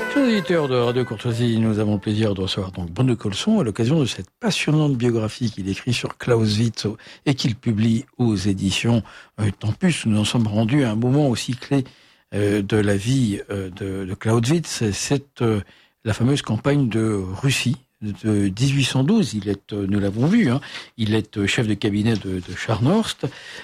Chers auditeurs de Radio Courtoisie, nous avons le plaisir de recevoir donc Bruno Colson à l'occasion de cette passionnante biographie qu'il écrit sur Clausewitz et qu'il publie aux éditions Tempus. Nous en sommes rendus à un moment aussi clé de la vie de Clausewitz. C'est la fameuse campagne de Russie de 1812. Il est, nous l'avons vu, il est chef de cabinet de Scharnhorst.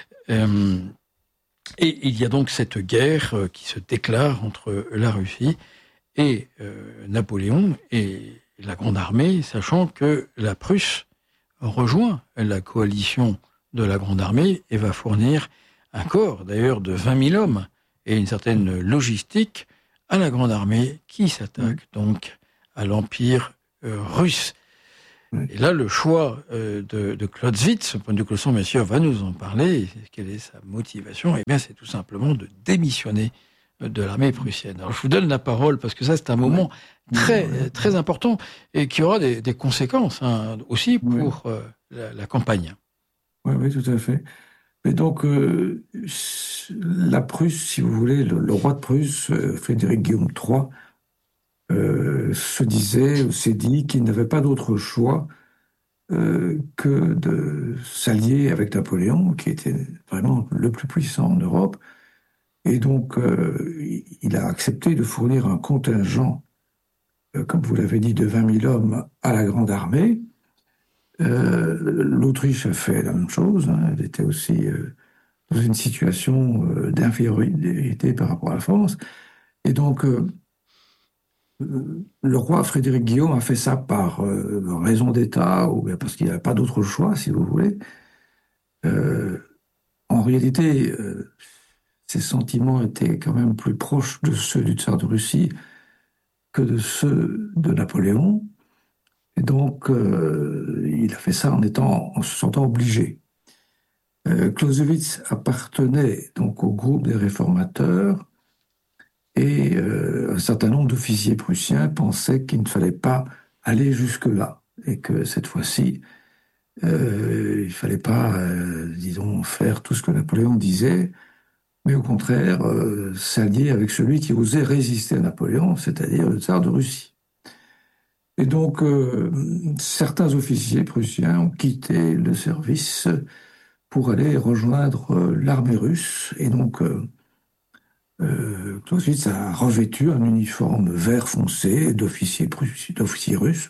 Et il y a donc cette guerre qui se déclare entre la Russie et Napoléon et la Grande Armée, sachant que la Prusse rejoint la coalition de la Grande Armée et va fournir un corps, d'ailleurs, de 20 000 hommes et une certaine logistique à la Grande Armée qui s'attaque donc à l'Empire russe. Et là, le choix de Clausewitz, point de Colson, bien sûr, va nous en parler. Quelle est sa motivation? Eh bien, c'est tout simplement de démissionner de l'armée prussienne. Alors, je vous donne la parole parce que ça, c'est un moment très important et qui aura des conséquences aussi pour la campagne. Oui, tout à fait. Mais donc, la Prusse, si vous voulez, le roi de Prusse, Frédéric Guillaume III, s'est dit qu'il n'avait pas d'autre choix que de s'allier avec Napoléon, qui était vraiment le plus puissant en Europe. Et donc, il a accepté de fournir un contingent, comme vous l'avez dit, de 20 000 hommes à la Grande Armée. L'Autriche a fait la même chose. Elle était aussi dans une situation d'infériorité par rapport à la France. Et donc, le roi Frédéric Guillaume a fait ça par raison d'État, ou bien parce qu'il n'avait pas d'autre choix, si vous voulez. En réalité, ses sentiments étaient quand même plus proches de ceux du tsar de Russie que de ceux de Napoléon. Et donc, il a fait ça en se sentant obligé. Clausewitz appartenait donc au groupe des réformateurs et un certain nombre d'officiers prussiens pensaient qu'il ne fallait pas aller jusque-là et que cette fois-ci, il ne fallait pas, disons, faire tout ce que Napoléon disait, mais au contraire, s'allier avec celui qui osait résister à Napoléon, c'est-à-dire le tsar de Russie. Et donc, certains officiers prussiens ont quitté le service pour aller rejoindre l'armée russe. Et donc, Clausewitz a revêtu un uniforme vert foncé d'officier russe.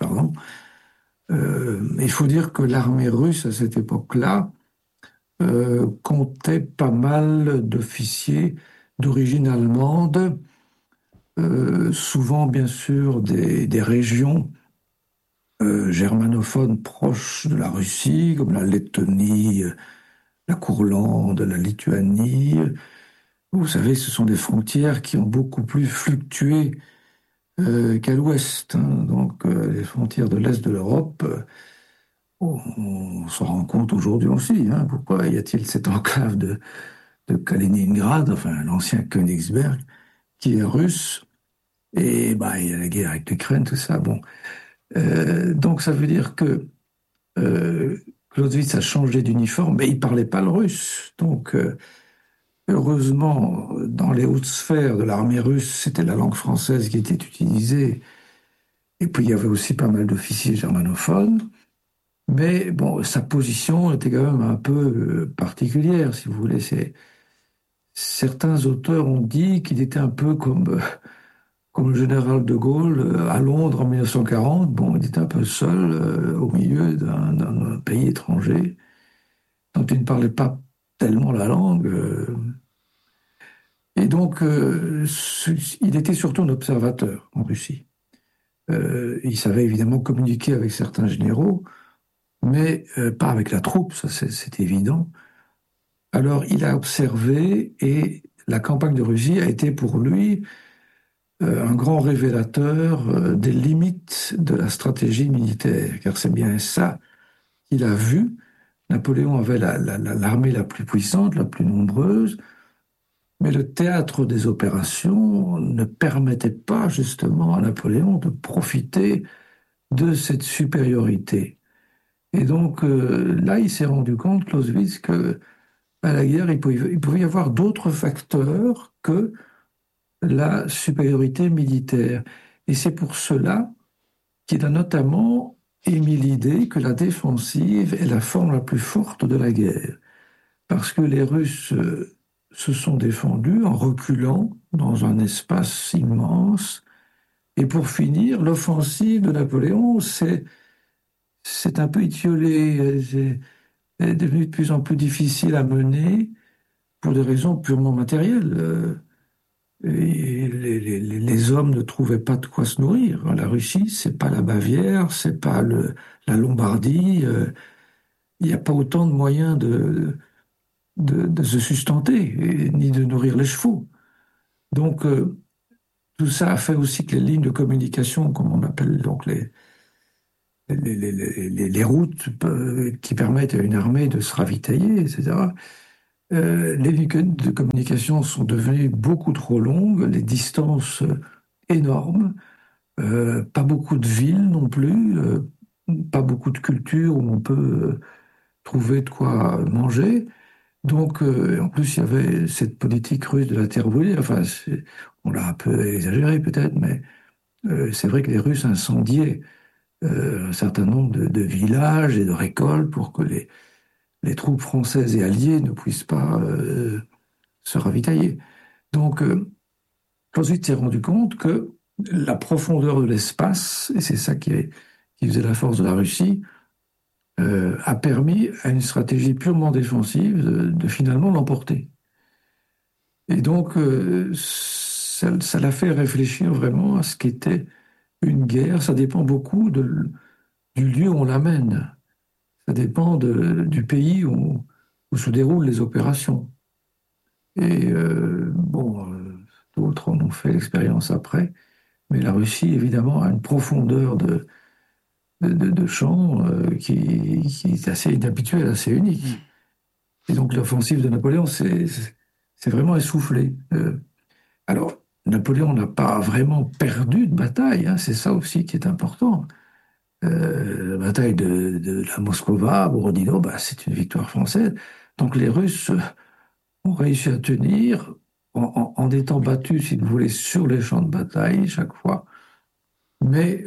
Il faut dire que l'armée russe, à cette époque-là, comptait pas mal d'officiers d'origine allemande, souvent bien sûr des régions germanophones proches de la Russie, comme la Lettonie, la Courlande, la Lituanie. Vous savez, ce sont des frontières qui ont beaucoup plus fluctué qu'à l'ouest. Donc, les frontières de l'est de l'Europe, on s'en rend compte aujourd'hui aussi. Pourquoi y a-t-il cette enclave de Kaliningrad, enfin l'ancien Königsberg, qui est russe, et il y a la guerre avec l'Ukraine, tout ça. Bon, donc ça veut dire que Clausewitz a changé d'uniforme, mais il parlait pas le russe. Donc, heureusement, dans les hautes sphères de l'armée russe, c'était la langue française qui était utilisée. Et puis il y avait aussi pas mal d'officiers germanophones. Mais bon, sa position était quand même un peu particulière, si vous voulez. Certains auteurs ont dit qu'il était un peu comme le général de Gaulle à Londres en 1940. Bon, il était un peu seul au milieu d'un pays étranger dont il ne parlait pas tellement la langue. Et donc, il était surtout un observateur en Russie. Il savait évidemment communiquer avec certains généraux, mais pas avec la troupe, ça c'est évident. Alors, il a observé et la campagne de Russie a été pour lui un grand révélateur des limites de la stratégie militaire, car c'est bien ça qu'il a vu. Napoléon avait l'armée la plus puissante, la plus nombreuse, mais le théâtre des opérations ne permettait pas justement à Napoléon de profiter de cette supériorité. Et donc là, il s'est rendu compte, Clausewitz, que à la guerre, il pouvait y avoir d'autres facteurs que la supériorité militaire. Et c'est pour cela qu'il a notamment émis l'idée que la défensive est la forme la plus forte de la guerre. Parce que les Russes se sont défendus en reculant dans un espace immense. Et pour finir, l'offensive de Napoléon, c'est un peu étiolé, est devenu de plus en plus difficile à mener pour des raisons purement matérielles. Et les hommes ne trouvaient pas de quoi se nourrir. La Russie, c'est pas la Bavière, c'est pas la Lombardie. Il n'y a pas autant de moyens de se sustenter, ni de nourrir les chevaux. Donc, tout ça a fait aussi que les lignes de communication, comme on appelle donc les routes qui permettent à une armée de se ravitailler, etc., les lignes de communication sont devenues beaucoup trop longues, les distances énormes, pas beaucoup de villes non plus, pas beaucoup de cultures où on peut trouver de quoi manger. Donc, en plus, il y avait cette politique russe de la terre brûlée. Enfin, on l'a un peu exagéré peut-être, mais c'est vrai que les Russes incendiaient un certain nombre de villages et de récoltes pour que les troupes françaises et alliées ne puissent pas se ravitailler. Donc, Clausewitz s'est rendu compte que la profondeur de l'espace, et c'est ça qui faisait la force de la Russie, a permis à une stratégie purement défensive de finalement l'emporter. Et donc, ça l'a fait réfléchir vraiment à ce qu'était une guerre. Ça dépend beaucoup du lieu où on l'amène. Ça dépend du pays où se déroulent les opérations. Et d'autres en ont fait l'expérience après. Mais la Russie, évidemment, a une profondeur de champ qui est assez inhabituelle, assez unique. Et donc l'offensive de Napoléon, c'est vraiment essoufflé. Alors, Napoléon n'a pas vraiment perdu de bataille, hein, c'est ça aussi qui est important. La bataille de la Moskova, Borodino, c'est une victoire française. Donc les Russes ont réussi à tenir en étant battus, si vous voulez, sur les champs de bataille chaque fois. Mais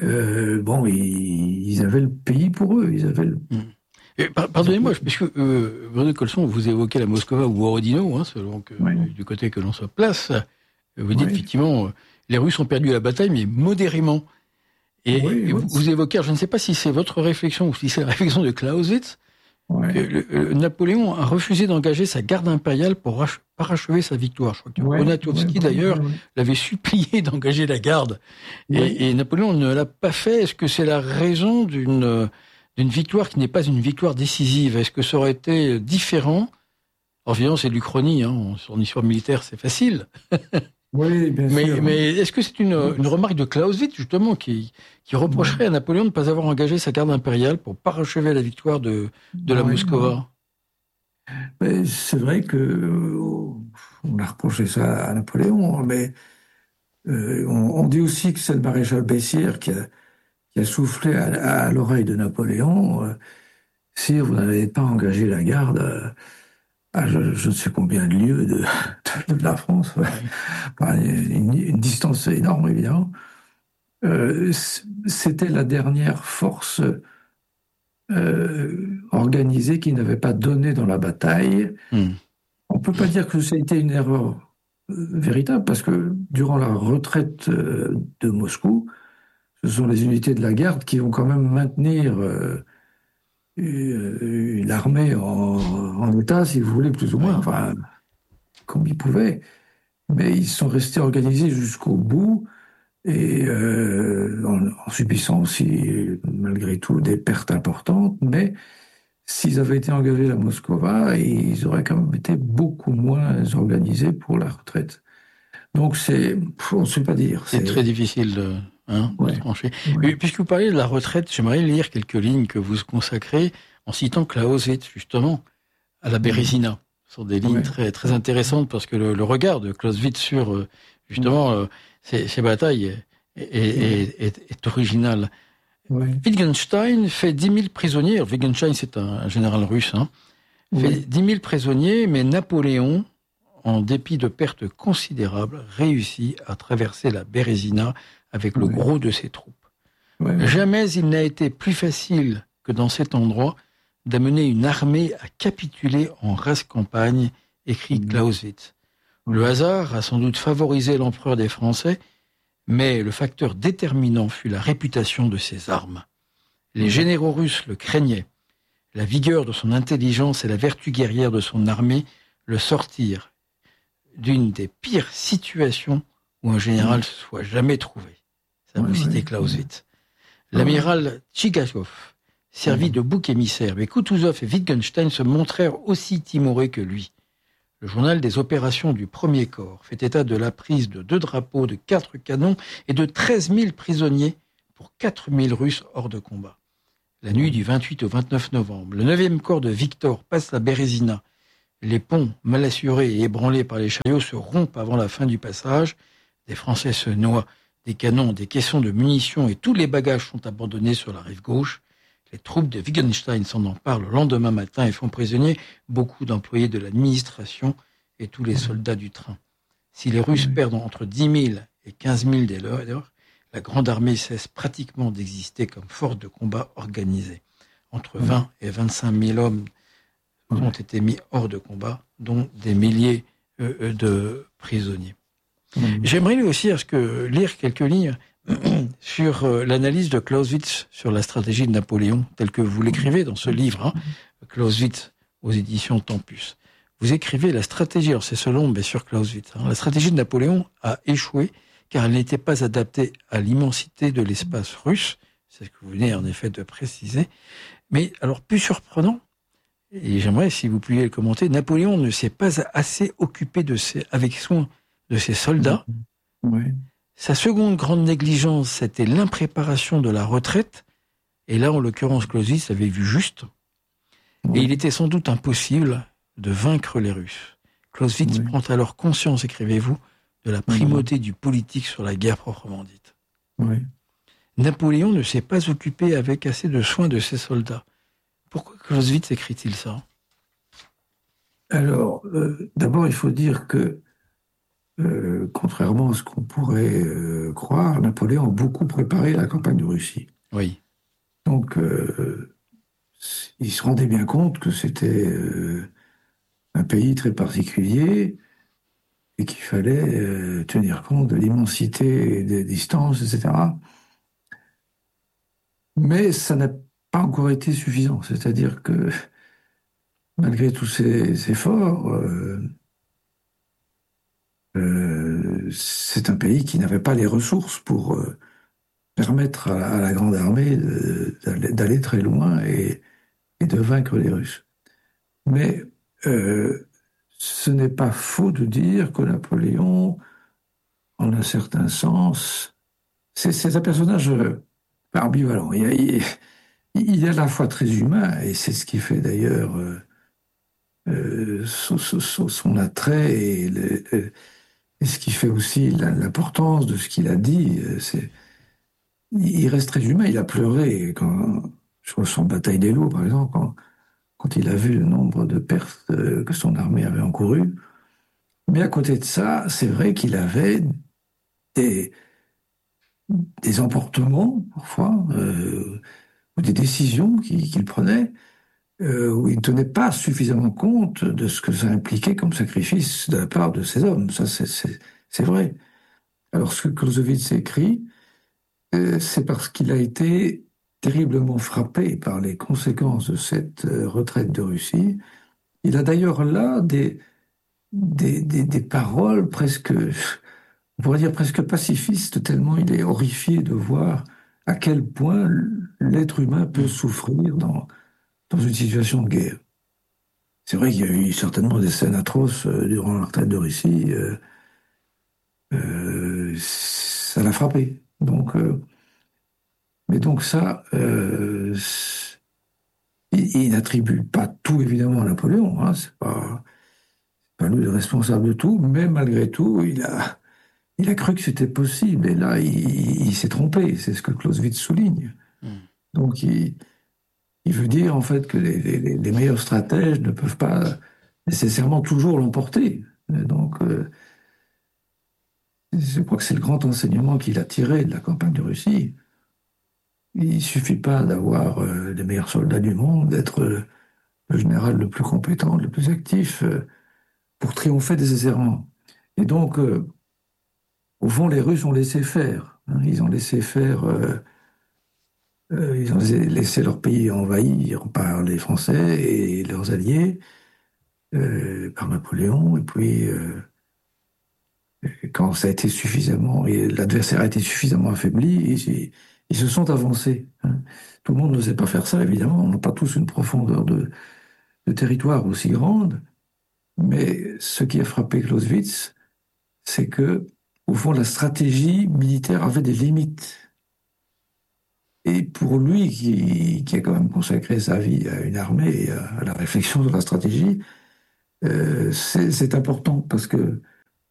ils avaient le pays pour eux. Ils avaient Pardonnez-moi, puisque Bruno Colson, vous évoquez la Moskova ou Borodino, hein, selon du côté que l'on se place. Vous dites effectivement, les Russes ont perdu la bataille, mais modérément. Et vous évoquez, je ne sais pas si c'est votre réflexion ou si c'est la réflexion de Clausewitz, que Napoléon a refusé d'engager sa garde impériale pour parachever sa victoire. Je crois que Poniatowski, d'ailleurs, l'avait supplié d'engager la garde. Et Napoléon ne l'a pas fait. Est-ce que c'est la raison d'une victoire qui n'est pas une victoire décisive? Est-ce que ça aurait été différent? Alors, évidemment, c'est de l'Uchronie, hein. Son histoire militaire, c'est facile. Oui, bien sûr. Mais est-ce que c'est une remarque de Clausewitz, justement, qui reprocherait à Napoléon de ne pas avoir engagé sa garde impériale pour parachever la victoire de la Moskova? C'est vrai que on a reproché ça à Napoléon, mais on dit aussi que c'est le maréchal Bessières qui a soufflé à l'oreille de Napoléon, si vous n'avez pas engagé la garde à je ne sais combien de lieues de la France, une distance énorme évidemment. C'était la dernière force organisée qui n'avait pas donné dans la bataille. On ne peut pas dire que ça a été une erreur véritable, parce que durant la retraite de Moscou, ce sont les unités de la garde qui vont quand même maintenir l'armée en état, si vous voulez, plus ou moins, enfin, comme ils pouvaient. Mais ils sont restés organisés jusqu'au bout, et en subissant aussi, malgré tout, des pertes importantes. Mais s'ils avaient été engagés à Moskova, ils auraient quand même été beaucoup moins organisés pour la retraite. Donc on ne sait pas dire. C'est très difficile de trancher. Ouais. Puisque vous parlez de la retraite, j'aimerais lire quelques lignes que vous consacrez en citant Clausewitz, justement, à la Bérésina. Ce sont des lignes très, très intéressantes, parce que le regard de Clausewitz sur, justement, ces batailles est original. Wittgenstein fait 10 000 prisonniers. Alors, Wittgenstein, c'est un général russe, fait 10 000 prisonniers, mais Napoléon en dépit de pertes considérables, réussit à traverser la Bérésina avec le gros de ses troupes. Jamais il n'a été plus facile que dans cet endroit d'amener une armée à capituler en rase campagne, écrit Clausewitz. Le hasard a sans doute favorisé l'empereur des Français, mais le facteur déterminant fut la réputation de ses armes. Les généraux russes le craignaient. La vigueur de son intelligence et la vertu guerrière de son armée le sortirent d'une des pires situations où un général se soit jamais trouvé. Ça vous citez Clausewitz. L'amiral Tchigashov servit de bouc émissaire, mais Kutuzov et Wittgenstein se montrèrent aussi timorés que lui. Le journal des opérations du premier corps fait état de la prise de 2 drapeaux, de 4 canons et de 13 000 prisonniers pour 4 000 Russes hors de combat. La nuit du 28 au 29 novembre, le 9e corps de Victor passe la Bérésina. Les ponts, mal assurés et ébranlés par les chariots, se rompent avant la fin du passage. Des Français se noient. Des canons, des caissons de munitions et tous les bagages sont abandonnés sur la rive gauche. Les troupes de Wittgenstein s'en emparent le lendemain matin et font prisonnier beaucoup d'employés de l'administration et tous les soldats du train. Si les Russes perdent entre 10 000 et 15 000 dès lors, la Grande Armée cesse pratiquement d'exister comme force de combat organisée. Entre 20 et 25 000 hommes ont été mis hors de combat, dont des milliers de prisonniers. J'aimerais aussi lire quelques lignes sur l'analyse de Clausewitz sur la stratégie de Napoléon, telle que vous l'écrivez dans ce livre, Clausewitz aux éditions Tempus. Vous écrivez la stratégie, alors c'est selon, mais sur Clausewitz, la stratégie de Napoléon a échoué car elle n'était pas adaptée à l'immensité de l'espace russe, c'est ce que vous venez en effet de préciser, mais alors plus surprenant, et j'aimerais si vous pouviez le commenter, Napoléon ne s'est pas assez occupé avec soin de ses soldats. Sa seconde grande négligence, c'était l'impréparation de la retraite, et là en l'occurrence Clausewitz avait vu juste, et il était sans doute impossible de vaincre les Russes. Clausewitz prend alors conscience, écrivez-vous, de la primauté du politique sur la guerre proprement dite. Napoléon ne s'est pas occupé avec assez de soin de ses soldats. Pourquoi Clausewitz écrit-il ça? Alors, d'abord, il faut dire que, contrairement à ce qu'on pourrait croire, Napoléon a beaucoup préparé la campagne de Russie. Oui. Donc, il se rendait bien compte que c'était un pays très particulier et qu'il fallait tenir compte de l'immensité des distances, etc. Mais ça n'a pas encore été suffisant. C'est-à-dire que, malgré tous ces efforts, c'est un pays qui n'avait pas les ressources pour permettre à la Grande Armée d'aller très loin et de vaincre les Russes. Mais ce n'est pas faux de dire que Napoléon, en un certain sens, c'est un personnage ambivalent. Il est à la fois très humain, et c'est ce qui fait d'ailleurs son attrait et ce qui fait aussi l'importance de ce qu'il a dit. Il reste très humain. Il a pleuré quand, je crois, sur Bataille des Loups, par exemple, quand il a vu le nombre de pertes que son armée avait encourues. Mais à côté de ça, c'est vrai qu'il avait des emportements, parfois, ou des décisions qu'il prenait, où il ne tenait pas suffisamment compte de ce que ça impliquait comme sacrifice de la part de ces hommes. Ça, c'est vrai. Alors, ce que Clausewitz écrit, c'est parce qu'il a été terriblement frappé par les conséquences de cette retraite de Russie. Il a d'ailleurs là des paroles presque, on pourrait dire presque pacifistes, tellement il est horrifié de voir à quel point l'être humain peut souffrir dans une situation de guerre. C'est vrai qu'il y a eu certainement des scènes atroces durant la retraite de Russie. Ça l'a frappé. Mais donc ça, il n'attribue pas tout évidemment à Napoléon. Hein, c'est pas lui le responsable de tout, mais malgré tout, il a cru que c'était possible. Et là, il s'est trompé. C'est ce que Clausewitz souligne. Donc il veut dire en fait que les meilleurs stratèges ne peuvent pas nécessairement toujours l'emporter. Et donc, je crois que c'est le grand enseignement qu'il a tiré de la campagne de Russie. Il ne suffit pas d'avoir les meilleurs soldats du monde, d'être le général le plus compétent, le plus actif, pour triompher nécessairement. Et donc, au fond, les Russes ont laissé faire. Hein. Ils ont laissé faire, ils ont laissé leur pays envahir par les Français et leurs alliés, par Napoléon. Et puis, quand ça a été suffisamment, et l'adversaire a été suffisamment affaibli, ils se sont avancés. Hein. Tout le monde ne sait pas faire ça, évidemment. On n'a pas tous une profondeur de territoire aussi grande. Mais ce qui a frappé Clausewitz, c'est que, au fond, la stratégie militaire avait des limites. Et pour lui, qui a quand même consacré sa vie à une armée et à la réflexion sur la stratégie, c'est important parce que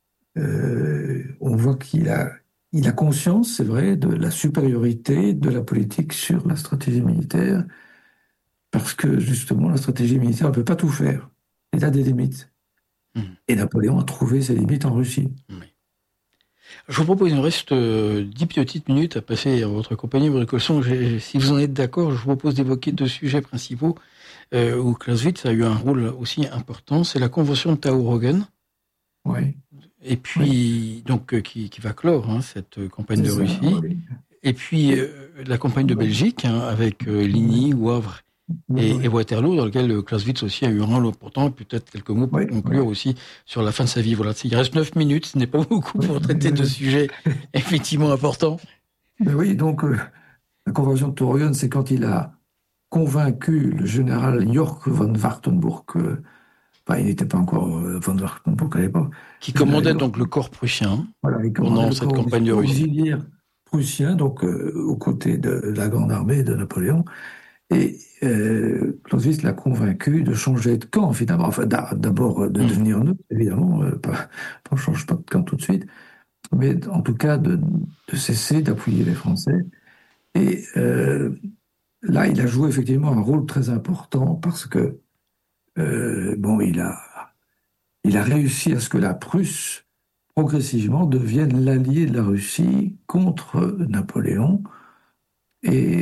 on voit il a conscience, c'est vrai, de la supériorité de la politique sur la stratégie militaire, parce que justement, la stratégie militaire ne peut pas tout faire. Elle a des limites. Et Napoléon a trouvé ses limites en Russie. Oui. Je vous propose, il nous reste 10 petites minutes à passer à votre compagnie, Bricolson. Si vous en êtes d'accord, je vous propose d'évoquer 2 sujets principaux où Clausewitz a eu un rôle aussi important. C'est la convention de Taurogen. Oui. Et puis, donc, qui va clore cette campagne de Russie. Oui. Et puis, la campagne de Belgique, avec Ligny, Wavre et Waterloo, dans lequel Clausewitz aussi a eu un rôle important. Peut-être quelques mots pour conclure aussi sur la fin de sa vie. Voilà, il reste 9 minutes, ce n'est pas beaucoup pour traiter de sujets effectivement importants. Ben oui, donc, la convention de Taurogen, c'est quand il a convaincu le général Yorck von Wartenburg, il n'était pas encore von Wartenburg à l'époque. Qui commandait donc le corps prussien pendant cette campagne de Russie. Auxiliaire prussien, donc aux côtés de la grande armée de Napoléon. Et Clausewitz l'a convaincu de changer de camp, finalement. Enfin, d'abord de devenir neutre, évidemment, on ne change pas de camp tout de suite, mais en tout cas de cesser d'appuyer les Français. Et là, il a joué effectivement un rôle très important parce que il a réussi à ce que la Prusse, progressivement, devienne l'allié de la Russie contre Napoléon. Et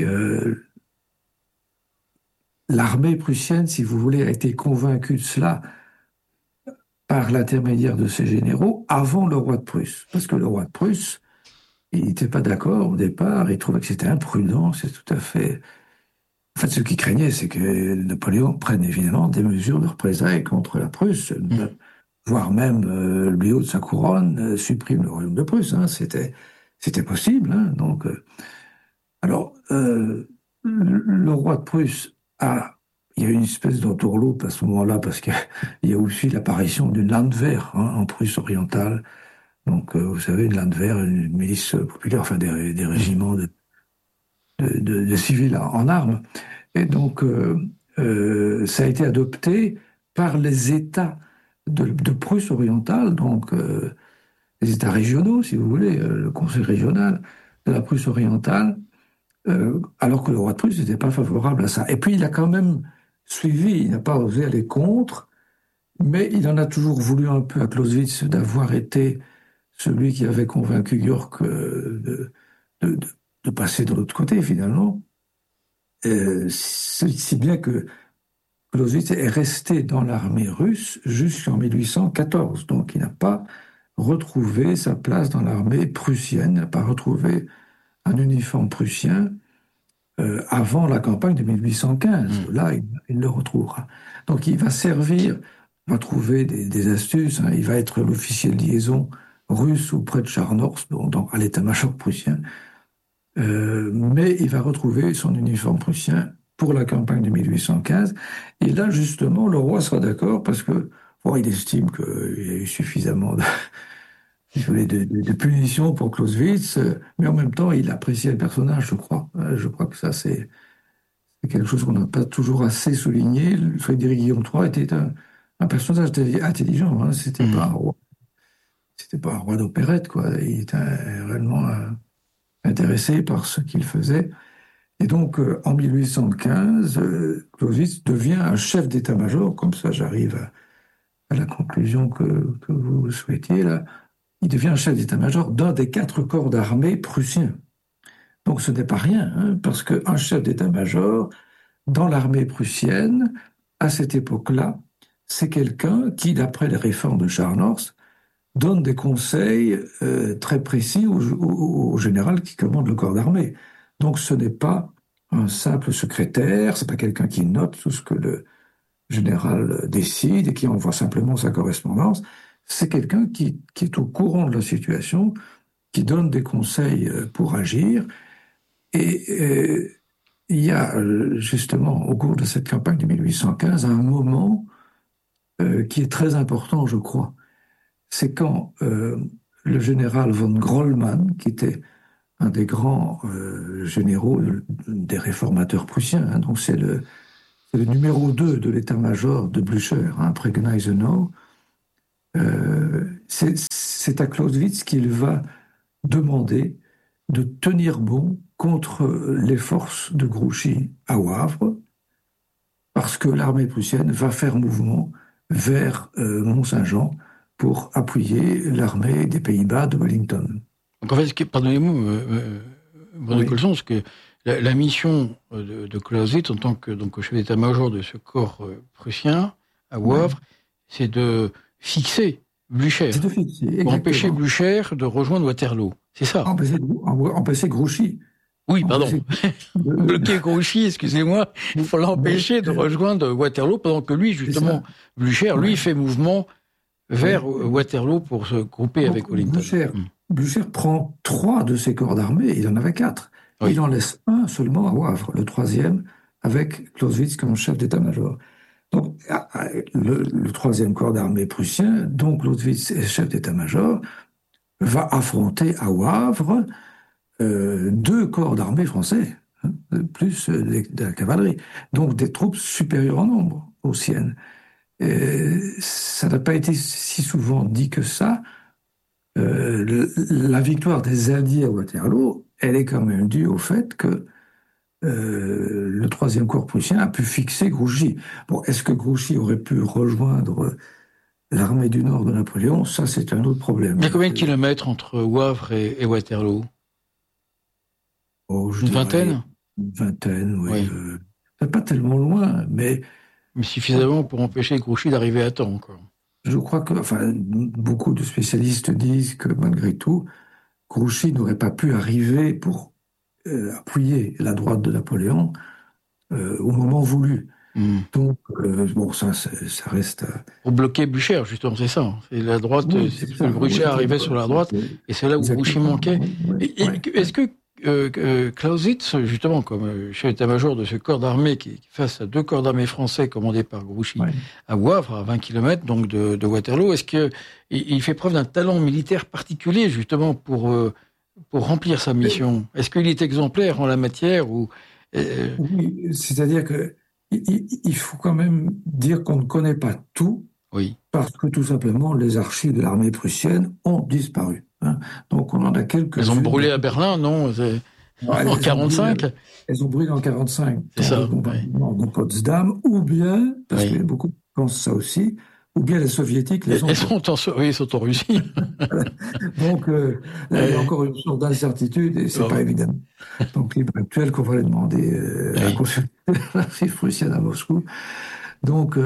l'armée prussienne, si vous voulez, a été convaincue de cela par l'intermédiaire de ses généraux avant le roi de Prusse. Parce que le roi de Prusse, il n'était pas d'accord au départ, il trouvait que c'était imprudent, c'est tout à fait... En fait, ce qu'il craignait, c'est que Napoléon prenne évidemment des mesures de représailles contre la Prusse, voire même le haut de sa couronne supprime le royaume de Prusse. Hein, c'était possible. Hein, donc, alors, le roi de Prusse il y a une espèce d'entourloupe à ce moment-là parce qu'il y a aussi l'apparition d'une Landwehr en Prusse orientale. Donc, vous savez, une Landwehr, une milice populaire, enfin des régiments de civils en armes. Et donc, ça a été adopté par les États de Prusse orientale, donc les États régionaux, si vous voulez, le Conseil régional de la Prusse orientale, alors que le roi de Prusse n'était pas favorable à ça. Et puis, il a quand même suivi, il n'a pas osé aller contre, mais il en a toujours voulu un peu à Clausewitz d'avoir été celui qui avait convaincu Yorck de passer de l'autre côté, finalement. Si bien que Clausewitz est resté dans l'armée russe jusqu'en 1814. Donc, il n'a pas retrouvé sa place dans l'armée prussienne, n'a pas retrouvé un uniforme prussien avant la campagne de 1815. Là, il le retrouvera. Donc, il va servir, il va trouver des astuces. Hein. Il va être l'officier de liaison russe auprès de Scharnhorst, donc à l'état-major prussien. Mais il va retrouver son uniforme prussien pour la campagne de 1815. Et là, justement, le roi sera d'accord parce que il estime qu'il y a eu suffisamment de punitions pour Clausewitz, mais en même temps, il appréciait le personnage, je crois. Je crois que ça, c'est quelque chose qu'on n'a pas toujours assez souligné. Frédéric Guillaume III était un personnage intelligent. Hein. C'était pas un roi d'opérette, quoi. Il était réellement intéressé par ce qu'il faisait. Et donc, en 1815, Clausewitz devient un chef d'état-major, comme ça j'arrive à la conclusion que vous souhaitiez, là, il devient chef d'état-major d'un des 4 corps d'armée prussiens. Donc ce n'est pas rien, hein, parce qu'un chef d'état-major dans l'armée prussienne, à cette époque-là, c'est quelqu'un qui, d'après les réformes de Scharnhorst, donne des conseils très précis au général qui commande le corps d'armée. Donc ce n'est pas un simple secrétaire, c'est pas quelqu'un qui note tout ce que le général décide et qui envoie simplement sa correspondance. C'est quelqu'un qui est au courant de la situation, qui donne des conseils pour agir. Et il y a justement au cours de cette campagne de 1815 un moment qui est très important, je crois. C'est quand le général von Grollmann, qui était un des grands généraux des réformateurs prussiens, hein, donc c'est le numéro 2 de l'état-major de Blücher, hein, après Gneisenau, c'est à Clausewitz qu'il va demander de tenir bon contre les forces de Grouchy à Wavre, parce que l'armée prussienne va faire mouvement vers Mont-Saint-Jean pour appuyer l'armée des Pays-Bas de Wellington. Donc en fait, pardonnez-moi, Bruno Oui. Colson, parce que la mission de Clausewitz en tant que donc, chef d'état-major de ce corps prussien à Wavre, c'est de fixer Blücher, C'est de fixer, pour empêcher exactement. Blücher de rejoindre Waterloo. C'est ça. Empêcher Grouchy. Oui, pardon. Empêcher Bloquer Grouchy, excusez-moi, il faut l'empêcher de rejoindre Waterloo, pendant que lui, justement, Blücher, lui, fait mouvement vers Waterloo pour se grouper avec Wellington. Blücher prend 3 de ses corps d'armée, il en avait 4. Oui. Il en laisse un seulement à Wavre, le 3e, avec Clausewitz comme chef d'état-major. Donc, le 3e corps d'armée prussien, dont Clausewitz est chef d'état-major, va affronter à Wavre 2 corps d'armée français, hein, plus de la cavalerie. Donc, des troupes supérieures en nombre aux siennes. Ça n'a pas été si souvent dit que ça. La victoire des Alliés à Waterloo, elle est quand même due au fait que le 3e corps prussien a pu fixer Grouchy. Bon, est-ce que Grouchy aurait pu rejoindre l'armée du Nord de Napoléon? Ça, c'est un autre problème. Il y a combien de kilomètres entre Wavre et Waterloo? Une vingtaine? Une vingtaine, oui. Oui. Pas tellement loin, mais suffisamment pour empêcher Grouchy d'arriver à temps, quoi. Je crois que, enfin, beaucoup de spécialistes disent que malgré tout, Grouchy n'aurait pas pu arriver pour appuyer la droite de Napoléon au moment voulu. Donc, bon, ça reste... Pour bloquer Blücher, justement, c'est ça. C'est la droite, oui, c'est parce que Blücher arrivait sur la droite, et c'est là où Grouchy manquait. Est-ce que Clausewitz, justement, comme chef d'état-major de ce corps d'armée qui face à 2 corps d'armée français commandés par Grouchy à Wavre, à 20 km donc de Waterloo, est-ce qu'il fait preuve d'un talent militaire particulier, justement, pour remplir sa mission? Est-ce qu'il est exemplaire en la matière ou Oui, c'est-à-dire que il faut quand même dire qu'on ne connaît pas tout, parce que tout simplement les archives de l'armée prussienne ont disparu. Hein. Donc on en a quelques-unes. Elles ont brûlé à Berlin, non? En 45? Elles ont brûlé en 45. C'est ça. Le bombardement de Potsdam, ou bien, parce que beaucoup pensent ça aussi, ou bien les soviétiques les ont... Ils sont en Russie. Donc là, il y a encore une sorte d'incertitude, et c'est pas évident. Donc libre actuel qu'on va les demander à consulter l'archive prussienne à Moscou. Donc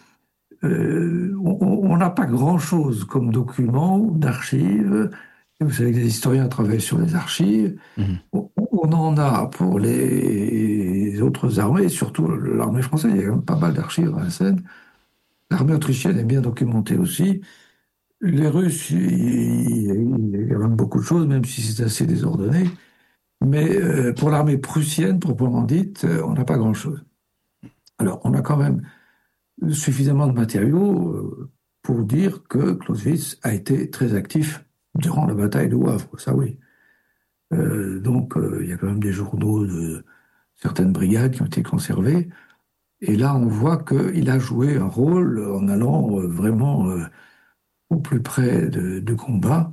on n'a pas grand-chose comme document d'archives. Vous savez que les historiens travaillent sur les archives. On en a pour les autres armées, surtout l'armée française. Il y a quand même pas mal d'archives à Vincennes. L'armée autrichienne est bien documentée aussi. Les Russes, il y a quand même beaucoup de choses, même si c'est assez désordonné. Mais pour l'armée prussienne, proprement dite, on n'a pas grand-chose. Alors, on a quand même suffisamment de matériaux pour dire que Clausewitz a été très actif durant la bataille de Wavre, ça oui. Donc, il y a quand même des journaux de certaines brigades qui ont été conservés. Et là, on voit qu'il a joué un rôle en allant vraiment au plus près de combat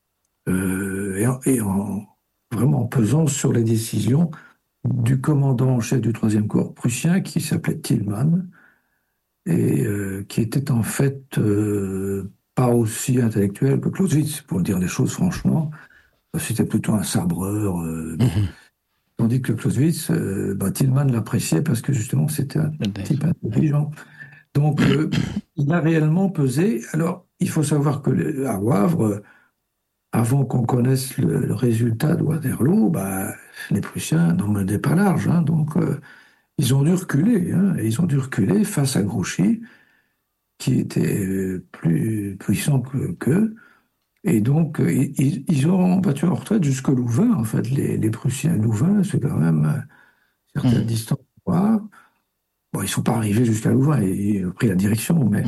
et en vraiment pesant sur les décisions du commandant en chef du 3e corps prussien qui s'appelait Thielmann et qui était en fait pas aussi intellectuel que Clausewitz, pour dire les choses franchement. C'était plutôt un sabreur. Tandis que Clausewitz, Tillman l'appréciait parce que justement c'était un type intelligent. Donc il a réellement pesé. Alors il faut savoir que à Wavre, avant qu'on connaisse le résultat de Waterloo, les Prussiens n'en menaient pas large. Hein. Donc ils ont dû reculer. Hein, et ils ont dû reculer face à Grouchy, qui était plus puissant qu'eux. Et donc, ils ont battu en retraite jusqu'au Louvain, en fait. Les Prussiens, Louvain, c'est quand même certaines distances. Bon, ils ne sont pas arrivés jusqu'à Louvain, ils ont pris la direction, mais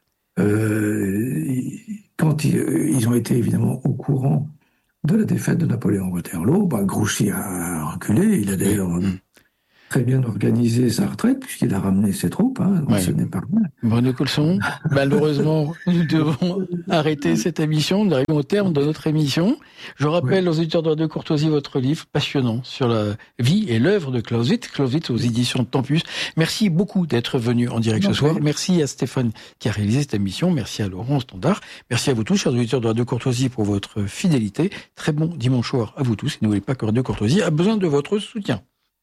quand ils ont été évidemment au courant de la défaite de Napoléon à Waterloo, Grouchy a reculé. Il a d'ailleurs très bien organisé sa retraite, puisqu'il a ramené ses troupes. Hein, donc ce n'est pas rien. Bruno Colson, malheureusement, nous devons arrêter cette émission. Nous arrivons au terme de notre émission. Je rappelle aux auditeurs de Radio Courtoisie votre livre passionnant sur la vie et l'œuvre de Clausewitz, Clausewitz aux éditions de Tempus. Merci beaucoup d'être venu en direct ce soir. Merci à Stéphane qui a réalisé cette émission. Merci à Laurent Standard. Merci à vous tous, chers auditeurs de Radio Courtoisie, pour votre fidélité. Très bon dimanche soir à vous tous. Et n'oubliez pas que Radio Courtoisie a besoin de votre soutien.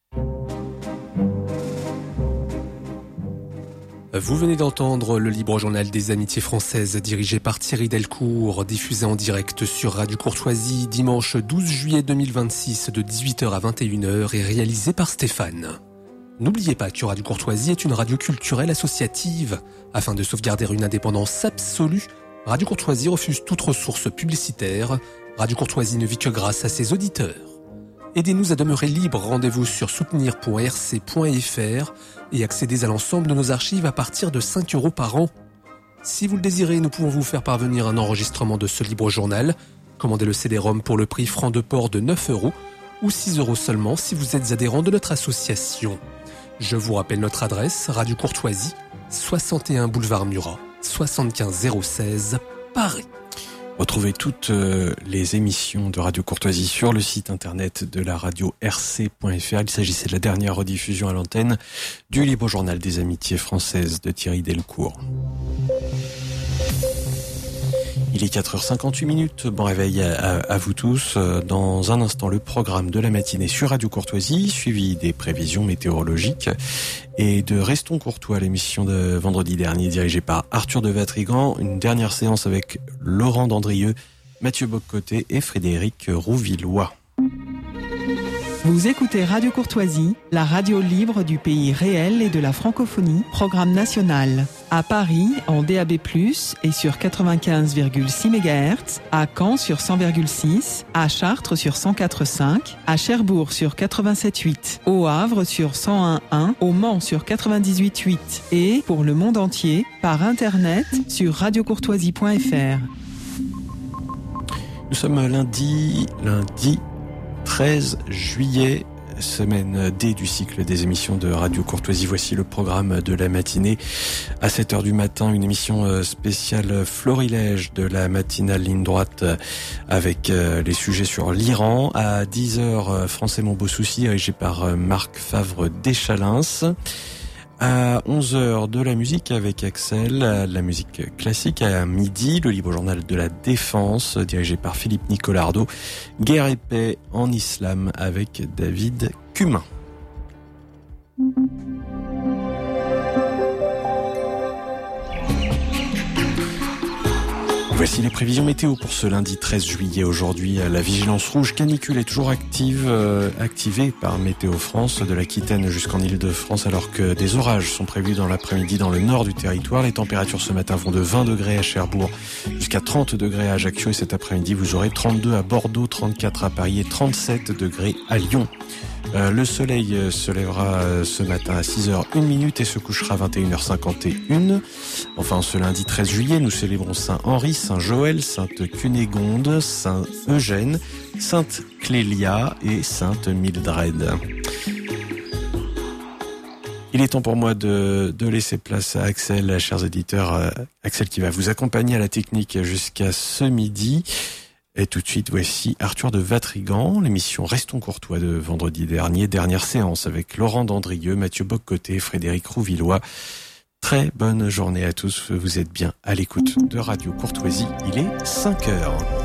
Vous venez d'entendre le Libre Journal des Amitiés Françaises dirigé par Thierry Delcourt, diffusé en direct sur Radio Courtoisie dimanche 12 juillet 2026 de 18h à 21h et réalisé par Stéphane. N'oubliez pas que Radio Courtoisie est une radio culturelle associative. Afin de sauvegarder une indépendance absolue, Radio Courtoisie refuse toute ressource publicitaire. Radio Courtoisie ne vit que grâce à ses auditeurs. Aidez-nous à demeurer libres. Rendez-vous sur soutenir.rc.fr et accédez à l'ensemble de nos archives à partir de 5 € par an. Si vous le désirez, nous pouvons vous faire parvenir un enregistrement de ce libre journal. Commandez le CD-ROM pour le prix franc de port de 9 € ou 6 € seulement si vous êtes adhérent de notre association. Je vous rappelle notre adresse, Radio Courtoisie, 61 boulevard Murat, 75 016, Paris. Retrouvez toutes les émissions de Radio Courtoisie sur le site internet de la radio rc.fr. Il s'agissait de la dernière rediffusion à l'antenne du Libre Journal des Amitiés Françaises de Thierry Delcourt. Il est 4h58. Bon réveil à vous tous. Dans un instant, le programme de la matinée sur Radio Courtoisie, suivi des prévisions météorologiques et de Restons Courtois, l'émission de vendredi dernier dirigée par Arthur de Vatrigan. Une dernière séance avec Laurent Dandrieux, Mathieu Boccoté et Frédéric Rouvillois. Vous écoutez Radio Courtoisie, la radio libre du pays réel et de la francophonie, programme national. À Paris, en DAB+, et sur 95,6 MHz, à Caen sur 100,6, à Chartres sur 104,5, à Cherbourg sur 87,8, au Havre sur 101,1, au Mans sur 98,8 et, pour le monde entier, par Internet sur radiocourtoisie.fr. Nous sommes lundi 13 juillet, semaine D du cycle des émissions de Radio Courtoisie. Voici le programme de la matinée. À 7h du matin, une émission spéciale Florilège de la matinale ligne droite avec les sujets sur l'Iran. À 10h, Français mon beau souci, dirigé par Marc Favre Deschalins. À 11h, de la musique avec Axel, la musique classique. À midi, le libre journal de la défense, dirigé par Philippe Nicolardo. Guerre et paix en islam avec David Cumin. Voici les prévisions météo pour ce lundi 13 juillet. Aujourd'hui, la vigilance rouge canicule est toujours activée par Météo France, de l'Aquitaine jusqu'en Île-de-France, alors que des orages sont prévus dans l'après-midi dans le nord du territoire. Les températures ce matin vont de 20 degrés à Cherbourg jusqu'à 30 degrés à Ajaccio, et cet après-midi vous aurez 32 à Bordeaux, 34 à Paris et 37 degrés à Lyon. Le soleil se lèvera ce matin à 6h01 et se couchera à 21h51. Enfin, ce lundi 13 juillet, nous célébrons Saint Henri, Saint Joël, Sainte Cunégonde, Saint Eugène, Sainte Clélia et Sainte Mildred. Il est temps pour moi de laisser place à Axel, chers éditeurs. Axel qui va vous accompagner à la technique jusqu'à ce midi. Et tout de suite, voici Arthur de Vatrigan, l'émission Restons Courtois de vendredi dernier, dernière séance avec Laurent Dandrieux, Mathieu Boccoté, Frédéric Rouvillois. Très bonne journée à tous. Vous êtes bien à l'écoute de Radio Courtoisie. Il est 5h.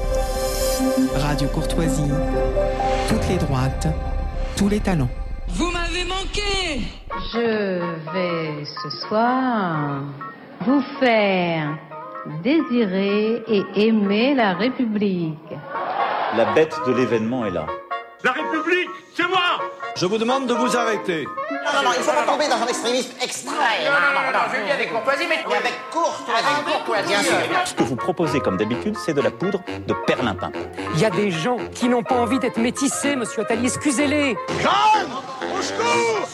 Radio Courtoisie, toutes les droites, tous les talents. Vous m'avez manqué. Je vais ce soir vous faire désirer et aimer la République. La bête de l'événement est là. La République, c'est moi! Je vous demande de vous arrêter. Non, il ne faut pas tomber dans un extrémisme extrême. Non, je viens avec courtoisie, mais avec courtoisie. Bien sûr. Ce que vous proposez, comme d'habitude, c'est de la poudre de perlimpinpin. Il y a des gens qui n'ont pas envie d'être métissés, monsieur Attali, excusez-les. Jeanne, au secours!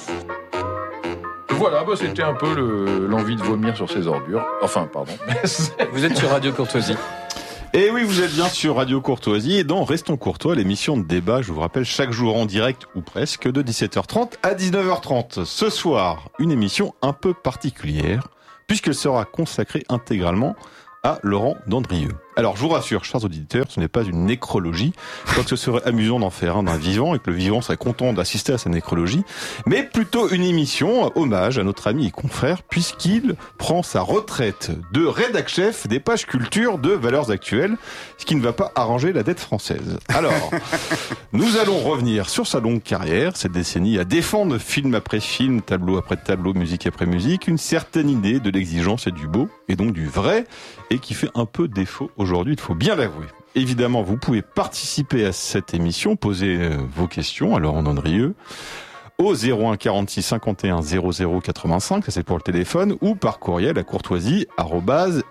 Voilà, c'était un peu l'envie de vomir sur ses ordures. Enfin, pardon. Vous êtes sur Radio Courtoisie. Et oui, vous êtes bien sur Radio Courtoisie et dans Restons Courtois, l'émission de débat, je vous rappelle, chaque jour en direct ou presque de 17h30 à 19h30. Ce soir, une émission un peu particulière puisqu'elle sera consacrée intégralement à Laurent Dandrieux. Alors, je vous rassure, chers auditeurs, ce n'est pas une nécrologie. Je crois que ce serait amusant d'en faire un d'un vivant et que le vivant serait content d'assister à sa nécrologie. Mais plutôt une émission hommage à notre ami et confrère puisqu'il prend sa retraite de rédac-chef des pages culture de Valeurs Actuelles, ce qui ne va pas arranger la dette française. Alors, nous allons revenir sur sa longue carrière, cette décennie à défendre film après film, tableau après tableau, musique après musique, une certaine idée de l'exigence et du beau, et donc du vrai, et qui fait un peu défaut aujourd'hui, il faut bien l'avouer. Évidemment, vous pouvez participer à cette émission, poser vos questions à Laurent Dandrieux au 01 46 51 00 85, ça c'est pour le téléphone, ou par courriel à courtoisie@rc.fr.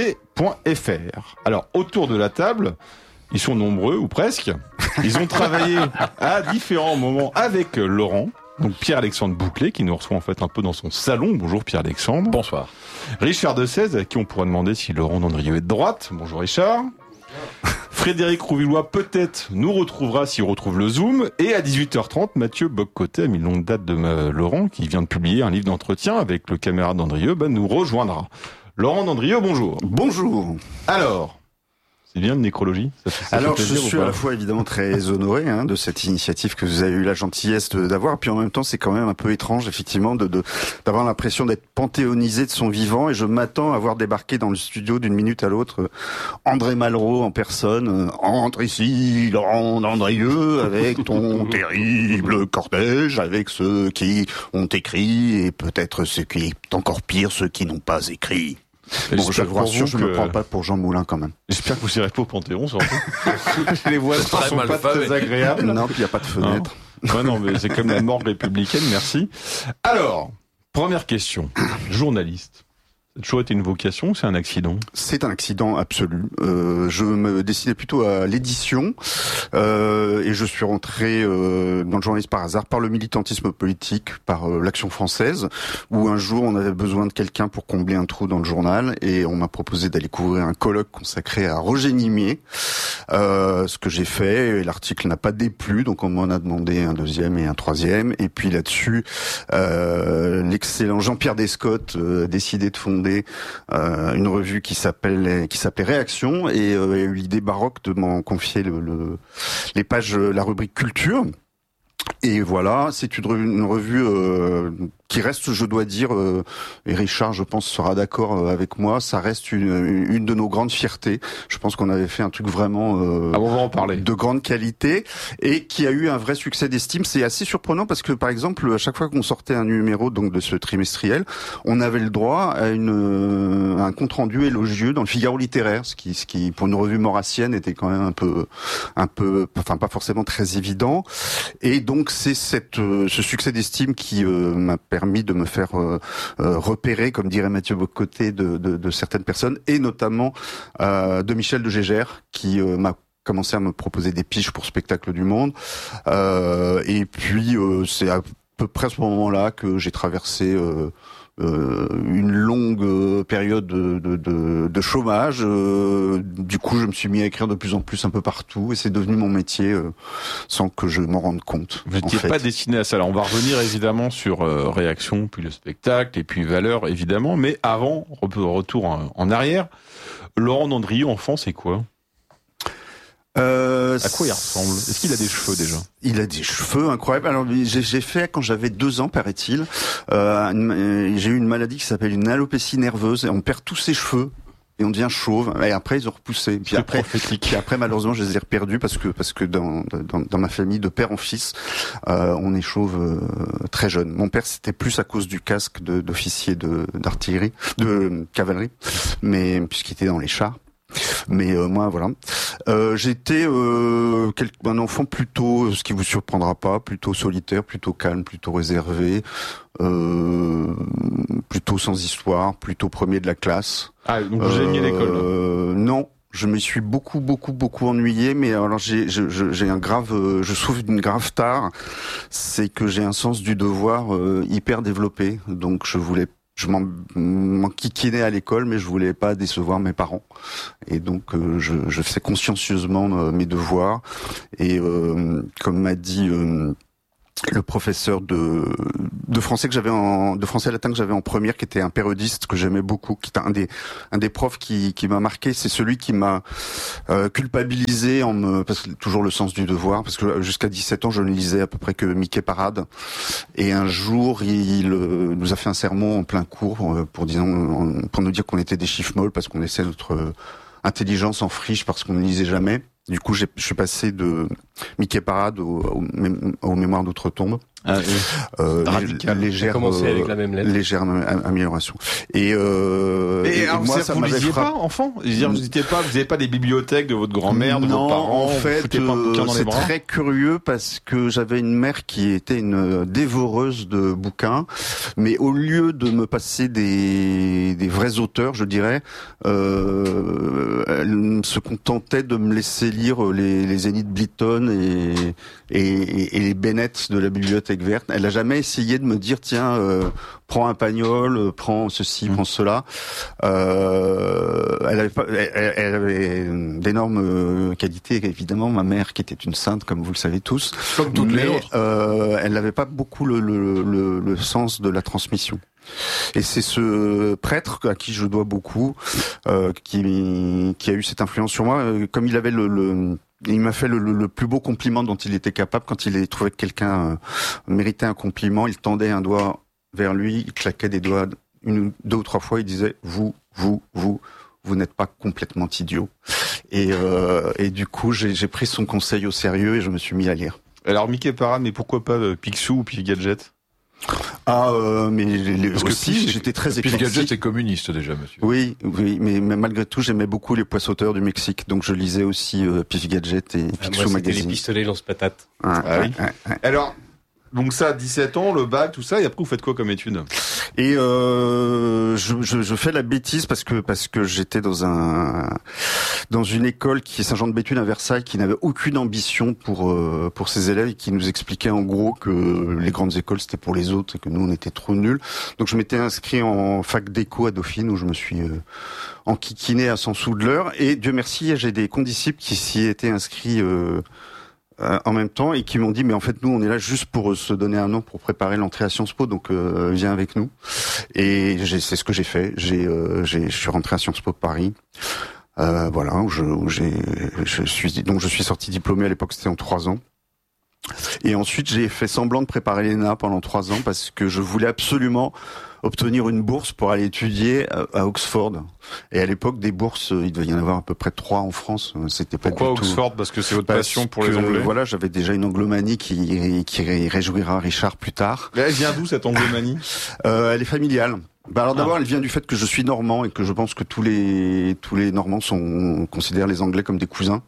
Alors, autour de la table, ils sont nombreux, ou presque. Ils ont travaillé à différents moments avec Laurent. Donc Pierre-Alexandre Bouclé, qui nous reçoit en fait un peu dans son salon. Bonjour Pierre-Alexandre. Bonsoir. Richard Desèze, à qui on pourrait demander si Laurent Dandrieux est de droite. Bonjour Richard. Frédéric Rouvillois peut-être nous retrouvera s'il retrouve le Zoom. Et à 18h30, Mathieu Boccoté, ami de longue date de Laurent, qui vient de publier un livre d'entretien avec le camarade Dandrieux, nous rejoindra. Laurent Dandrieux, bonjour. Bonjour. Alors, c'est bien de nécrologie. Alors, je suis à la fois évidemment très honoré de cette initiative que vous avez eu la gentillesse d'avoir, puis en même temps, c'est quand même un peu étrange, effectivement, d'avoir l'impression d'être panthéonisé de son vivant, et je m'attends à voir débarquer dans le studio d'une minute à l'autre André Malraux en personne. Entre ici, Laurent Dandrieux, avec ton terrible cortège, avec ceux qui ont écrit, et peut-être ceux qui est encore pire, ceux qui n'ont pas écrit. Bon, je vous rassure, je ne me prends pas pour Jean Moulin quand même. J'espère que vous irez pas au Panthéon, surtout. Les voix ne sont pas très agréables. Non, puis il n'y a pas de fenêtre. Ouais, non, mais c'est comme la morgue républicaine, merci. Alors, première question. Journaliste. Ça a toujours été une vocation ou c'est un accident? C'est un accident absolu. Je me destinais plutôt à l'édition et je suis rentré dans le journalisme par hasard, par le militantisme politique, par l'Action française, où un jour on avait besoin de quelqu'un pour combler un trou dans le journal et on m'a proposé d'aller couvrir un colloque consacré à Roger Nimier, ce que j'ai fait. Et l'article n'a pas déplu, donc on m'en a demandé un deuxième et un troisième. Et puis là-dessus, l'excellent Jean-Pierre Descottes a décidé de fonder une revue qui s'appelait Réaction, et a eu l'idée baroque de m'en confier les pages, la rubrique culture. Et voilà, c'est une revue qui reste, je dois dire, et Richard, je pense, sera d'accord avec moi, ça reste une de nos grandes fiertés. Je pense qu'on avait fait un truc vraiment on va en parler, de grande qualité, et qui a eu un vrai succès d'estime. C'est assez surprenant parce que, par exemple, à chaque fois qu'on sortait un numéro donc de ce trimestriel, on avait le droit à un compte rendu élogieux dans le Figaro littéraire, ce qui pour une revue maurassienne était quand même un peu, enfin pas forcément très évident. Et donc c'est ce succès d'estime qui m'a permis de me faire repérer, comme dirait Mathieu Boccoté, de certaines personnes, et notamment de Michel de Gégère, qui m'a commencé à me proposer des piges pour Spectacle du Monde. Et puis c'est à peu près à ce moment-là que j'ai traversé une longue période de chômage. Du coup, je me suis mis à écrire de plus en plus un peu partout, et c'est devenu mon métier sans que je m'en rende compte. Vous n'étiez pas destiné à ça. Alors, on va revenir évidemment sur Réaction, puis le spectacle, et puis Valeurs, évidemment. Mais avant, retour en arrière, Laurent Dandrieux, enfant, c'est quoi? À quoi il ressemble? Est-ce qu'il a des cheveux déjà? Il a des cheveux incroyables. Alors j'ai fait quand j'avais 2 ans, paraît-il. J'ai eu une maladie qui s'appelle une alopécie nerveuse et on perd tous ses cheveux. Et on devient chauve. Et après, ils ont repoussé. Puis après, malheureusement, je les ai reperdus parce que dans ma famille, de père en fils, on est chauve très jeune. Mon père, c'était plus à cause du casque d'officier d'artillerie, de cavalerie, mais puisqu'il était dans les chars. Mais moi, voilà. J'étais un enfant plutôt, ce qui vous surprendra pas, plutôt solitaire, plutôt calme, plutôt réservé, plutôt sans histoire, plutôt premier de la classe. Ah, donc vous aimiez l'école? Non. Je me suis beaucoup ennuyé, mais alors j'ai je souffre d'une grave tare, c'est que j'ai un sens du devoir hyper développé, donc je m'enquiquinais à l'école, mais je voulais pas décevoir mes parents. Et donc, je faisais consciencieusement mes devoirs. Et comme m'a dit le professeur de français de français latin que j'avais en première, qui était un périodiste que j'aimais beaucoup, qui était un des profs qui m'a marqué, c'est celui qui m'a culpabilisé parce que toujours le sens du devoir, parce que jusqu'à 17 ans je ne lisais à peu près que Mickey Parade, et un jour il nous a fait un sermon en plein cours pour nous dire qu'on était des chiffres molles parce qu'on laissait notre intelligence en friche parce qu'on ne lisait jamais. Du coup, je suis passé de Mickey Parade aux mémoires d'outre-tombe. Ah, radical. Légère amélioration. Et moi, ça m'avait frappé. Pas, enfant? Vous n'avez pas des bibliothèques de votre grand-mère, de vos parents? En fait, c'est très curieux parce que j'avais une mère qui était une dévoreuse de bouquins, mais au lieu de me passer des vrais auteurs, je dirais, elle se contentait de me laisser lire les Enid Blyton et les Bennett de la bibliothèque verte. Elle n'a jamais essayé de me dire tiens, prends un Pagnol, prends ceci, prends cela. Elle avait d'énormes qualités, évidemment, ma mère qui était une sainte, comme vous le savez tous. Comme toutes les autres. Elle n'avait pas beaucoup le sens de la transmission. Et c'est ce prêtre à qui je dois beaucoup, qui a eu cette influence sur moi. Comme il avait il m'a fait le plus beau compliment dont il était capable. Quand il trouvait que quelqu'un méritait un compliment, il tendait un doigt vers lui, il claquait des doigts 2 ou 3 fois, il disait vous n'êtes pas complètement idiot. Et du coup, j'ai pris son conseil au sérieux et je me suis mis à lire. Alors Mickey Parade, mais pourquoi pas Picsou ou Pif Gadget? Mais aussi, j'étais très éclectique. Pif Gadget est communiste déjà, monsieur. Oui, mais malgré tout, j'aimais beaucoup les poissoteurs du Mexique, donc je lisais aussi Pif Gadget et Picsou Magazine. Les pistolets lance-patates. Oui. Alors, donc ça, 17 ans, le bac, tout ça, et après vous faites quoi comme études? Et je fais la bêtise parce que j'étais dans une école qui est Saint-Jean-de-Béthune à Versailles, qui n'avait aucune ambition pour ses élèves et qui nous expliquait en gros que les grandes écoles c'était pour les autres et que nous on était trop nuls. Donc je m'étais inscrit en fac d'éco à Dauphine où je me suis enquiquiné à 100 sous de l'heure, et Dieu merci, j'ai des condisciples qui s'y étaient inscrits en même temps et qui m'ont dit mais en fait nous on est là juste pour se donner un an pour préparer l'entrée à Sciences Po, donc viens avec nous. Et c'est ce que j'ai fait. Je suis rentré à Sciences Po de Paris. Voilà, où je suis sorti diplômé à l'époque, c'était en 3 ans. Et ensuite j'ai fait semblant de préparer l'ENA pendant 3 ans parce que je voulais absolument obtenir une bourse pour aller étudier à Oxford. Et à l'époque, des bourses, il devait y en avoir à peu près 3 en France. C'était pas Pourquoi du tout. Oxford? Parce que c'est votre passion pour les Anglais. Voilà, j'avais déjà une anglomanie qui réjouira Richard plus tard. Mais elle vient d'où cette anglomanie? Elle est familiale. Alors d'abord, elle vient du fait que je suis normand et que je pense que tous les Normands considèrent les Anglais comme des cousins.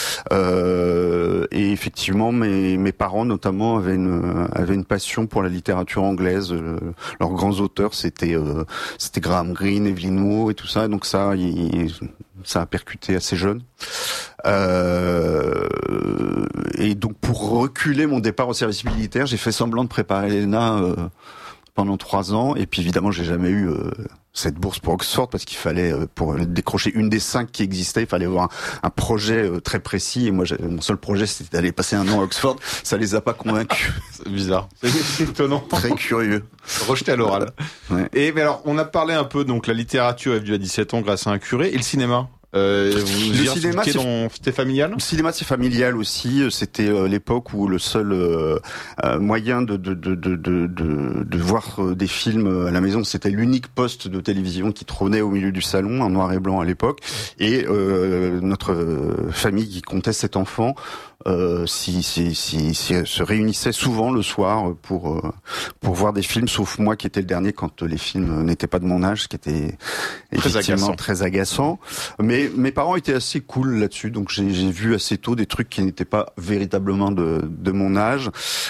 Et effectivement, mes parents notamment avaient une passion pour la littérature anglaise. Leurs grands auteurs, c'était Graham Greene, Evelyn Waugh et tout ça. Donc ça a percuté assez jeune. Et donc pour reculer mon départ au service militaire, j'ai fait semblant de préparer l'ENA pendant 3 ans, et puis évidemment j'ai jamais eu cette bourse pour Oxford parce qu'il fallait pour décrocher une des 5 qui existaient, il fallait avoir un projet très précis, et moi mon seul projet c'était d'aller passer un an à Oxford. Ça les a pas convaincus. C'est bizarre, c'est étonnant, très curieux, rejeté à l'oral. Ouais. Et mais alors on a parlé un peu, donc la littérature est venue à 17 ans grâce à un curé, et le cinéma. Le cinéma, c'était familial. Le cinéma, c'est familial aussi. C'était l'époque où le seul moyen de voir des films à la maison, c'était l'unique poste de télévision qui trônait au milieu du salon, en noir et blanc à l'époque. Et notre famille qui comptait 7 enfants se réunissait souvent le soir pour voir des films, sauf moi qui étais le dernier quand les films n'étaient pas de mon âge, ce qui était effectivement très agaçant. Mais mes parents étaient assez cool là-dessus, donc j'ai vu assez tôt des trucs qui n'étaient pas véritablement de mon âge.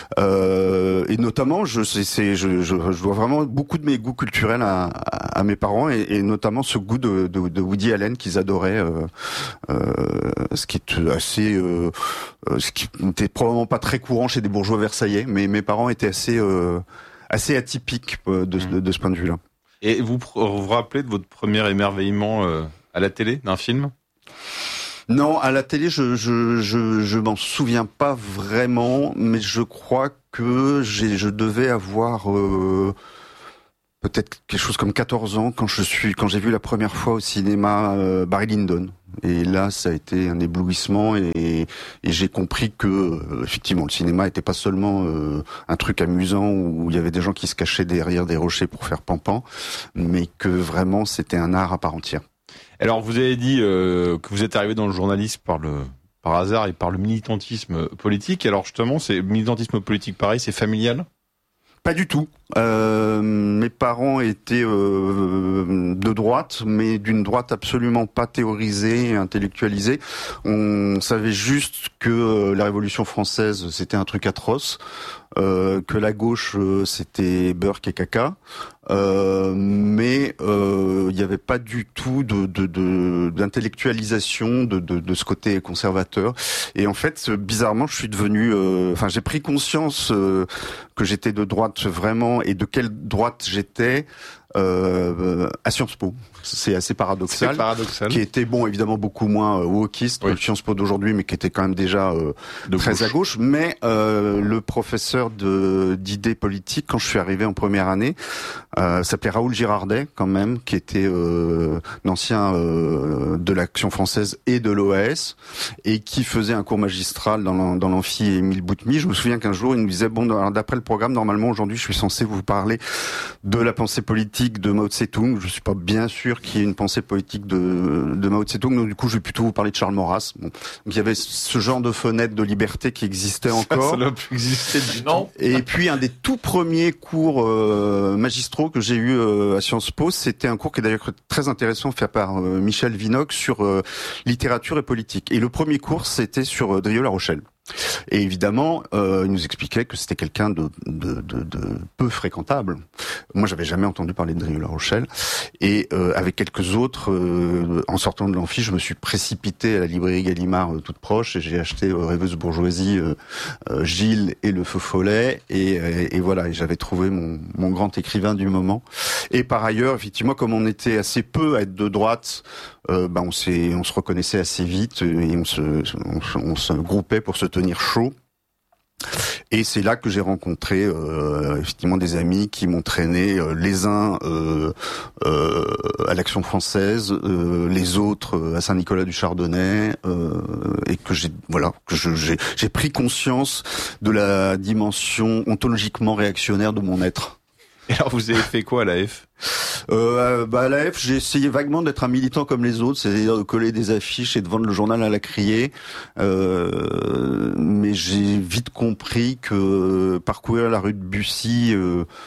Et notamment, je dois vraiment beaucoup de mes goûts culturels à mes parents, et notamment ce goût de Woody Allen qu'ils adoraient, ce qui est assez... ce qui n'était probablement pas très courant chez des bourgeois versaillais, mais mes parents étaient assez atypiques de ce point de vue-là. Et vous vous rappelez de votre premier émerveillement à la télé d'un film ? Non, à la télé, je m'en souviens pas vraiment, mais je crois que je devais avoir peut-être quelque chose comme 14 ans quand j'ai vu la première fois au cinéma Barry Lyndon. Et là, ça a été un éblouissement, et j'ai compris que effectivement le cinéma était pas seulement un truc amusant où il y avait des gens qui se cachaient derrière des rochers pour faire pampan, mais que vraiment c'était un art à part entière. Alors vous avez dit que vous êtes arrivé dans le journalisme par hasard et par le militantisme politique. Alors justement, c'est militantisme politique pareil, c'est familial ? Pas du tout. Mes parents étaient de droite, mais d'une droite absolument pas théorisée et intellectualisée. On savait juste que la Révolution française, c'était un truc atroce, que la gauche, c'était Burke et caca, mais il n'y avait pas du tout d'intellectualisation de ce côté conservateur. Et en fait, bizarrement, je suis devenu... j'ai pris conscience que j'étais de droite vraiment, et de quelle droite j'étais à Sciences Po. C'est assez paradoxal. C'est paradoxal. Qui était, bon, évidemment beaucoup moins wokiste que le Sciences Po d'aujourd'hui, mais qui était quand même déjà très à gauche. Mais le professeur d'idées politiques, quand je suis arrivé en première année, s'appelait Raoul Girardet, quand même, qui était l'ancien de l'Action française et de l'OAS, et qui faisait un cours magistral dans l'amphi Émile Boutmy. Je me souviens qu'un jour, il nous disait, bon, d'après le programme, normalement, aujourd'hui, je suis censé vous parler de la pensée politique de Mao Tse-tung. Je suis pas bien sûr qu'il y ait une pensée politique de Mao Tse-tung, donc du coup je vais plutôt vous parler de Charles Maurras. Bon. Donc il y avait ce genre de fenêtre de liberté qui existait encore. Ça n'a plus existé du non. Et puis un des tout premiers cours magistraux que j'ai eu à Sciences Po, c'était un cours qui est d'ailleurs très intéressant, fait par Michel Vinocq, sur littérature et politique. Et le premier cours, c'était sur Drieux-La Rochelle. Et évidemment, il nous expliquait que c'était quelqu'un de peu fréquentable. Moi, j'avais jamais entendu parler de Drieux-La Rochelle. Et avec quelques autres, en sortant de l'amphi, je me suis précipité à la librairie Gallimard toute proche, et j'ai acheté Rêveuse bourgeoisie, Gilles et Le Feu Follet, et voilà. Et j'avais trouvé mon grand écrivain du moment. Et par ailleurs, effectivement, comme on était assez peu à être de droite, on se reconnaissait assez vite, et on se groupait pour se tenir chaud. Et c'est là que j'ai rencontré effectivement des amis qui m'ont traîné les uns à l'Action française, les autres à Saint-Nicolas du Chardonnay, et que j'ai pris conscience de la dimension ontologiquement réactionnaire de mon être. Et alors vous avez fait quoi à l'AF ? À l'AF, j'ai essayé vaguement d'être un militant comme les autres, c'est-à-dire de coller des affiches et de vendre le journal à la criée. Mais j'ai vite compris que parcourir la rue de Bussy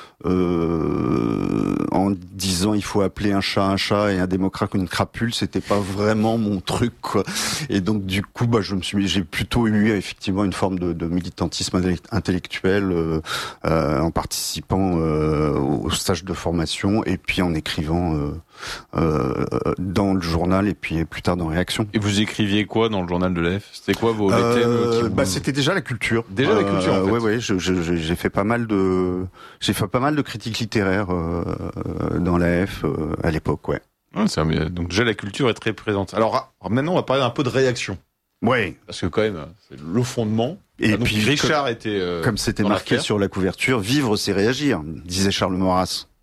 en disant il faut appeler un chat et un démocrate une crapule, c'était pas vraiment mon truc, quoi. Et donc du coup, j'ai plutôt eu effectivement une forme de militantisme intellectuel en participant au stage de formation, et puis en écrivant dans le journal, et puis plus tard dans Réaction. Et vous écriviez quoi dans le journal de l'AF ? C'était quoi les thèmes C'était déjà la culture. Déjà la culture, en fait. Ouais, j'ai fait pas mal de critiques littéraires dans l'AF à l'époque, ouais. Donc déjà la culture est très présente. Alors maintenant on va parler un peu de Réaction. Ouais. Parce que quand même, c'est le fondement. Et puis Richard était comme c'était marqué sur la couverture, vivre c'est réagir, disait Charles Maurras.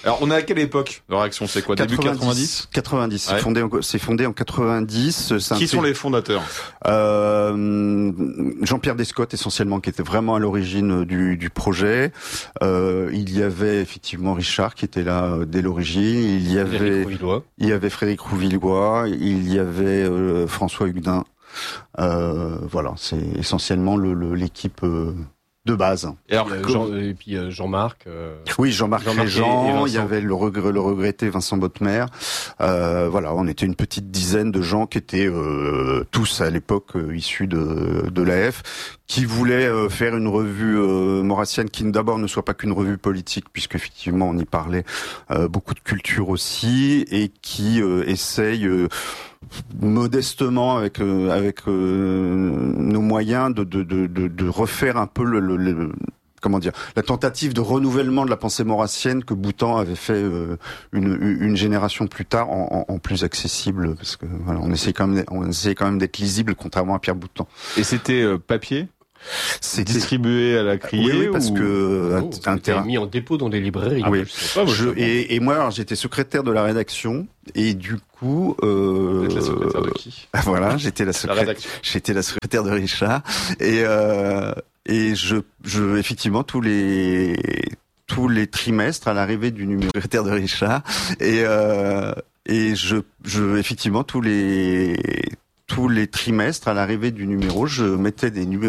Alors, on est à quelle époque de réaction? C'est quoi? Début 90? 90. Ouais. C'est fondé en 90. Qui sont les fondateurs? Jean-Pierre Descottes, essentiellement, qui était vraiment à l'origine du projet. Il y avait effectivement Richard, qui était là dès l'origine. Il y avait Frédéric Rouvillois. Il y avait François Hugdin. Voilà, c'est essentiellement l'équipe de base. Et puis Jean-Marc. Oui, Jean-Marc Régent, il y avait le regretté Vincent Bottemer. Voilà, on était une petite dizaine de gens qui étaient tous à l'époque issus de l'AF, qui voulaient faire une revue maurassienne qui d'abord ne soit pas qu'une revue politique, puisque effectivement on y parlait beaucoup de culture aussi, et qui essaye modestement avec nos moyens de refaire un peu comment dire, la tentative de renouvellement de la pensée maurassienne que Boutan avait fait une génération plus tard en plus accessible, parce que voilà, on essayait quand même d'être lisible, contrairement à Pierre Boutan. Et c'était papier? C'est distribué à la criée? Oui, parce que c'était mis en dépôt dans des librairies. Oui. Et moi, alors, j'étais secrétaire de la rédaction, et du coup, vous êtes la secrétaire de qui? Voilà, j'étais la secrétaire de Richard, et je effectivement tous les trimestres à l'arrivée du numéro secrétaire de Richard, et je effectivement tous les trimestres à l'arrivée du numéro, je mettais des numéros